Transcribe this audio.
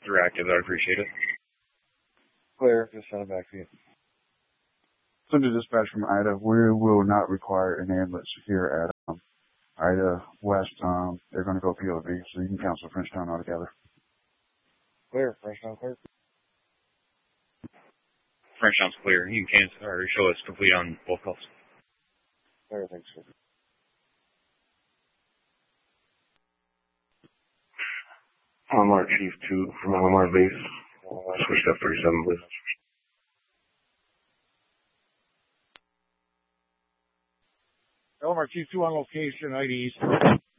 They're active. I'd appreciate it. Clear. Just send it back to you. So to dispatch from Ida, we will not require an ambulance here at Ida West. They're going to go POV, so you can cancel Frenchtown altogether. Clear. Frenchtown clear. Frenchtown's clear. You can cancel or show us complete on both calls. Clear. Thanks, sir. Walmart Chief 2 from Walmart base. Switched up 37, please. Walmart Chief 2 on location, IDs.